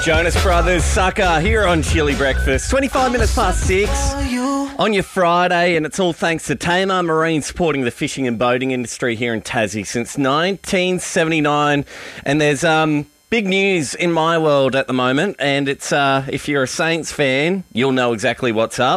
Jonas Brothers, Sucker, here on Chili Breakfast. 25 minutes past 6 on your Friday, and it's all thanks to Tamar Marine, supporting the fishing and boating industry here in Tassie since 1979. And there's big news in my world at the moment, and it's if you're a Saints fan, you'll know exactly what's up.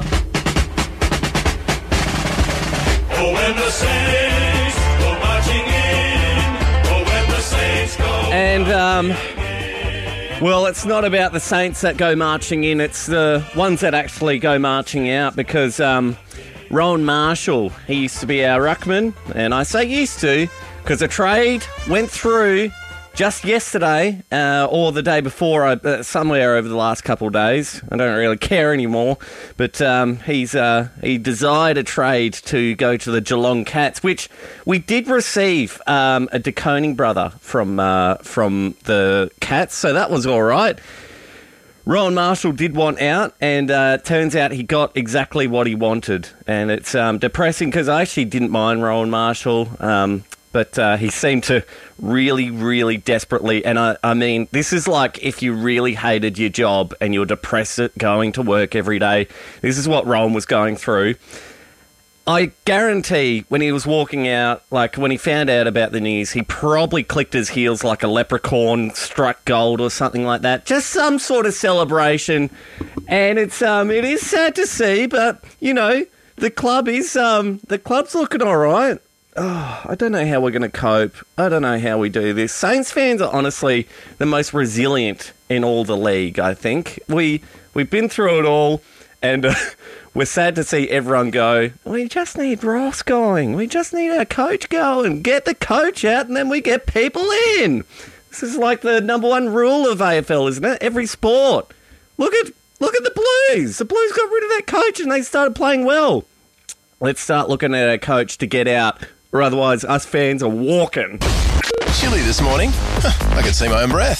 Oh, when the Saints go marching in. Oh, when the Saints go And well, it's not about the Saints that go marching in, it's the ones that actually go marching out, because Rowan Marshall, he used to be our ruckman, and I say used to because a trade went through just yesterday or the day before, somewhere over the last couple of days. I don't really care anymore, but he desired a trade to go to the Geelong Cats, which we did receive a deconing brother from the Cats, so that was all right. Rowan Marshall did want out, and turns out he got exactly what he wanted, and it's depressing because I actually didn't mind Rowan Marshall. But he seemed to really, really desperately, and I mean, this is like if you really hated your job and you're depressed at going to work every day. This is what Rowan was going through. I guarantee when he was walking out, like when he found out about the news, he probably clicked his heels like a leprechaun, struck gold or something like that. Just some sort of celebration. And it is sad to see, but, you know, the club's looking all right. Oh, I don't know how we're going to cope. I don't know how we do this. Saints fans are honestly the most resilient in all the league, I think. We've been through it all, and we're sad to see everyone go, we just need Ross going. We just need our coach going. Get the coach out, and then we get people in. This is like the number one rule of AFL, isn't it? Every sport. Look at the Blues. The Blues got rid of that coach, and they started playing well. Let's start looking at our coach to get out, or otherwise us fans are walking. Chilly this morning? I can see my own breath.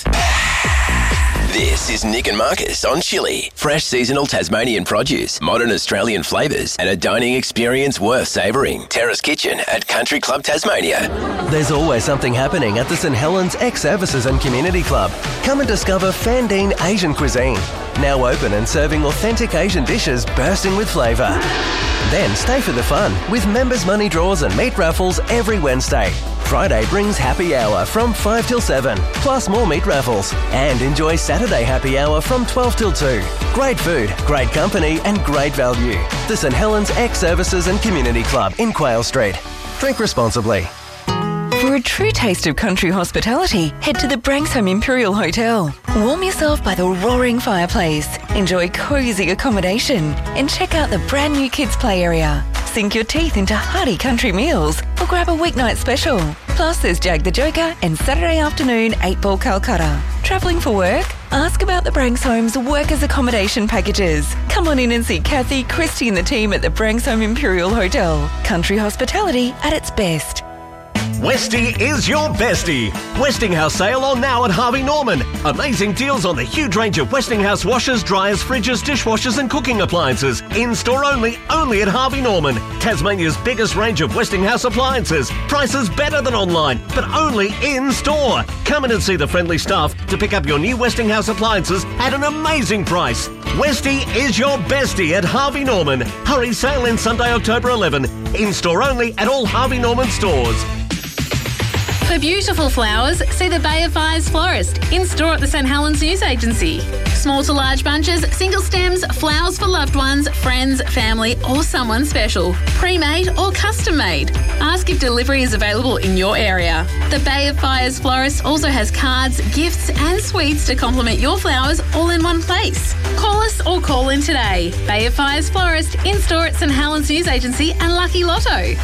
This is Nick and Marcus on Chilli. Fresh seasonal Tasmanian produce, modern Australian flavours, and a dining experience worth savouring. Terrace Kitchen at Country Club Tasmania. There's always something happening at the St Helens Ex-Services and Community Club. Come and discover Fandine Asian cuisine. Now open and serving authentic Asian dishes bursting with flavour. Then stay for the fun with members' money draws and meat raffles every Wednesday. Friday brings happy hour from 5 till 7, plus more meat raffles. And enjoy Saturday happy hour from 12 till 2. Great food, great company and great value. The St Helens Ex-Services and Community Club in Quayle Street. Drink responsibly. For a true taste of country hospitality, head to the Branksome Imperial Hotel. Warm yourself by the roaring fireplace, enjoy cosy accommodation, and check out the brand new kids' play area. Sink your teeth into hearty country meals or grab a weeknight special. Plus, there's Jag the Joker and Saturday afternoon 8-ball Calcutta. Travelling for work? Ask about the Brankshome's workers' accommodation packages. Come on in and see Kathy, Christy and the team at the Branksome Imperial Hotel. Country hospitality at its best. Westie is your bestie. Westinghouse sale on now at Harvey Norman. Amazing deals on the huge range of Westinghouse washers, dryers, fridges, dishwashers and cooking appliances. In-store only at Harvey Norman. Tasmania's biggest range of Westinghouse appliances. Prices better than online, but only in-store. Come in and see the friendly staff to pick up your new Westinghouse appliances at an amazing price. Westie is your bestie at Harvey Norman. Hurry, sale in Sunday, October 11. In-store only at all Harvey Norman stores. For beautiful flowers, see the Bay of Fires florist in store at the St Helens News Agency. Small to large bunches, single stems, flowers for loved ones, friends, family or someone special. Pre-made or custom made. Ask if delivery is available in your area. The Bay of Fires florist also has cards, gifts and sweets to complement your flowers all in one place. Call us or call in today. Bay of Fires florist in store at St Helens News Agency and Lucky Lotto.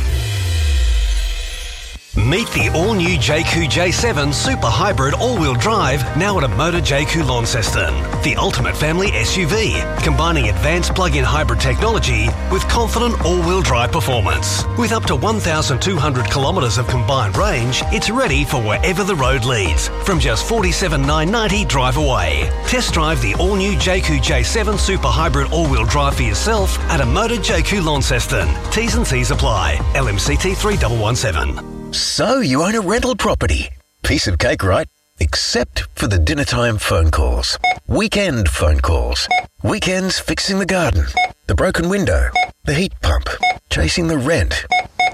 Meet the all-new JQ J7 Super Hybrid All-Wheel Drive now at a Motor JQ Launceston. The ultimate family SUV, combining advanced plug-in hybrid technology with confident all-wheel drive performance. With up to 1,200 kilometres of combined range, it's ready for wherever the road leads, from just $47,990 drive away. Test drive the all-new JQ J7 Super Hybrid All-Wheel Drive for yourself at a Motor JQ Launceston. T's and C's apply. LMCT 3117. So you own a rental property. Piece of cake, right? except for the dinner-time phone calls, weekend phone calls, weekends fixing the garden, the broken window, the heat pump, chasing the rent,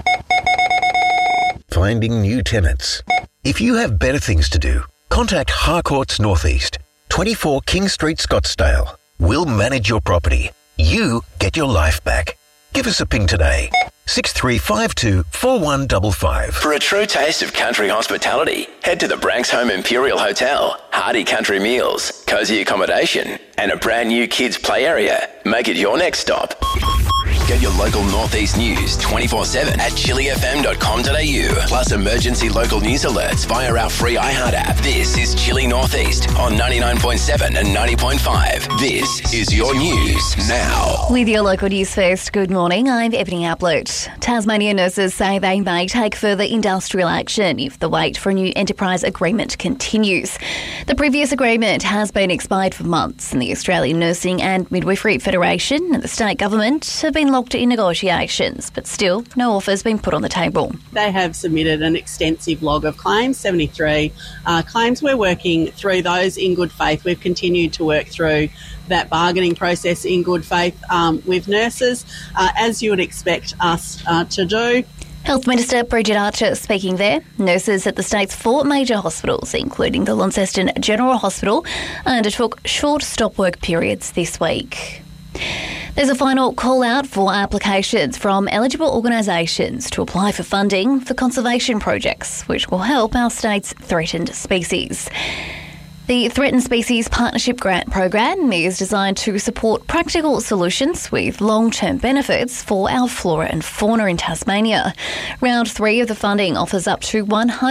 finding new tenants. If you have better things to do, contact Harcourts Northeast, 24 King Street, Scottsdale. We'll manage your property. You get your life back. Give us a ping today. 6352 4155. For a true taste of country hospitality, head to the Branxholme Imperial Hotel, hearty country meals, cosy accommodation, and a brand new kids play area. Make it your next stop. Get your local Northeast news 24/7 at chilifm.com.au. Plus emergency local news alerts via our free iHeart app. This is Chili Northeast on 99.7 and 90.5. This is your news now. With your local news first, good morning. I'm Ebony Ablett. Tasmanian nurses say they may take further industrial action if the wait for a new enterprise agreement continues. The previous agreement has been expired for months, and the Australian Nursing and Midwifery Federation and the state government have been locked in negotiations, but still no offer's been put on the table. They have submitted an extensive log of claims, 73 claims. We're working through those in good faith. We've continued to work through that bargaining process in good faith with nurses, as you would expect us to do. Health Minister Bridget Archer speaking there. Nurses at the state's 4 major hospitals, including the Launceston General Hospital, undertook short stop work periods this week. There's a final call out for applications from eligible organisations to apply for funding for conservation projects, which will help our state's threatened species. The Threatened Species Partnership Grant Program is designed to support practical solutions with long-term benefits for our flora and fauna in Tasmania. Round 3 of the funding offers up to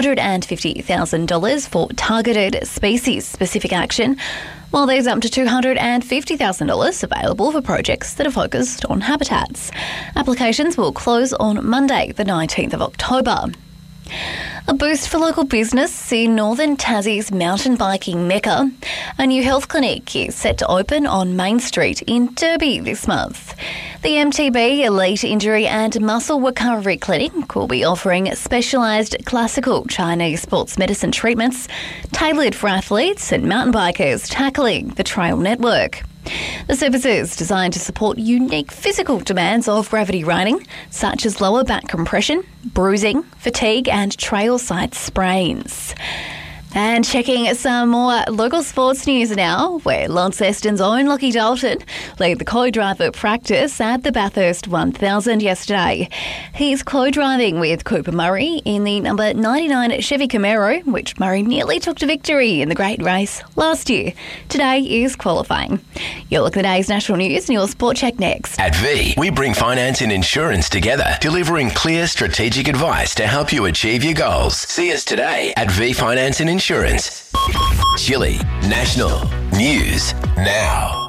$150,000 for targeted species-specific action, while there's up to $250,000 available for projects that are focused on habitats. Applications will close on Monday, the 19th of October. A boost for local business in northern Tassie's mountain biking mecca. A new health clinic is set to open on Main Street in Derby this month. The MTB Elite Injury and Muscle Recovery Clinic will be offering specialised classical Chinese sports medicine treatments tailored for athletes and mountain bikers tackling the trail network. The service is designed to support unique physical demands of gravity riding, such as lower back compression, bruising, fatigue and trail side sprains. And checking some more local sports news now, where Launceston's own Lockie Dalton led the co-driver practice at the Bathurst 1000 yesterday. He's co-driving with Cooper Murray in the number 99 Chevy Camaro, which Murray nearly took to victory in the great race last year. Today is qualifying. You'll look at the day's national news and your sport check next. At V, we bring finance and insurance together, delivering clear strategic advice to help you achieve your goals. See us today at V Finance and Insurance. Chile National News Now.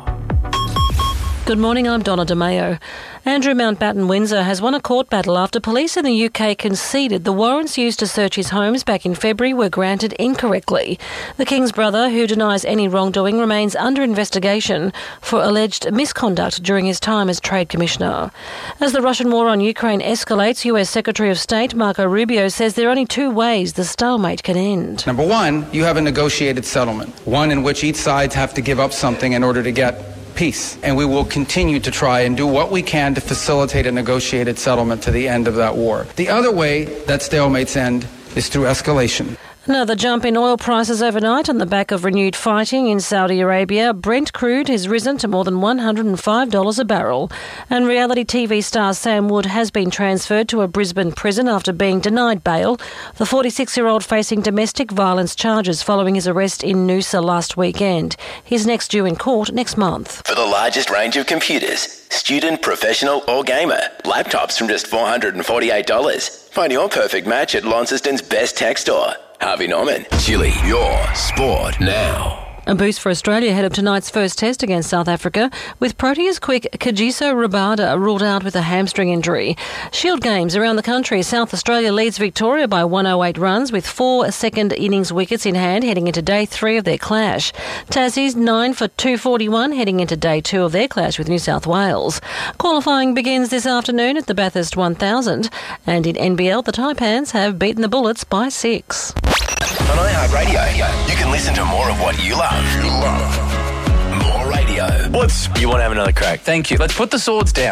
Good morning, I'm Donna DeMayo. Andrew Mountbatten-Windsor has won a court battle after police in the UK conceded the warrants used to search his homes back in February were granted incorrectly. The King's brother, who denies any wrongdoing, remains under investigation for alleged misconduct during his time as Trade Commissioner. As the Russian war on Ukraine escalates, US Secretary of State Marco Rubio says there are only 2 ways the stalemate can end. Number 1, you have a negotiated settlement, one in which each side have to give up something in order to get peace. And we will continue to try and do what we can to facilitate a negotiated settlement to the end of that war. The other way that stalemates end is through escalation. Another jump in oil prices overnight on the back of renewed fighting in Saudi Arabia. Brent crude has risen to more than $105 a barrel. And reality TV star Sam Wood has been transferred to a Brisbane prison after being denied bail. The 46-year-old facing domestic violence charges following his arrest in Noosa last weekend. He's next due in court next month. For the largest range of computers, student, professional or gamer, laptops from just $448. Find your perfect match at Launceston's best tech store. Harvey Norman. Chile, your sport now. A boost for Australia ahead of tonight's first test against South Africa, with Proteas quick Kagiso Rabada ruled out with a hamstring injury. Shield games around the country. South Australia leads Victoria by 108 runs with 4 second innings wickets in hand heading into day 3 of their clash. Tassie's 9 for 241 heading into day 2 of their clash with New South Wales. Qualifying begins this afternoon at the Bathurst 1000, and in NBL the Taipans have beaten the Bullets by 6. On iHeartRadio, you can listen to more of what you love. More radio. You want to have another crack? Thank you. Let's put the swords down.